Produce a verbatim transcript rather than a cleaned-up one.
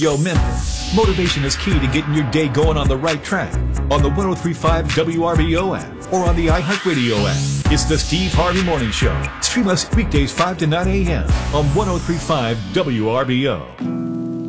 Yo, Memphis, motivation is key to getting your day going on the right track. On the one oh three point five W R B O app or on the iHeartRadio app. It's the Steve Harvey Morning Show. Stream us weekdays five to nine a.m. on one oh three point five W R B O.